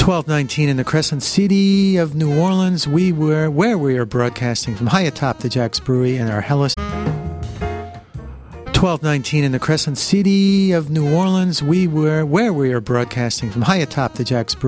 1219 in the Crescent City of New Orleans, where we are broadcasting from high atop the Jack's Brewery in our Hellas. 1219 in the Crescent City of New Orleans, where we are broadcasting from high atop the Jack's Brewery.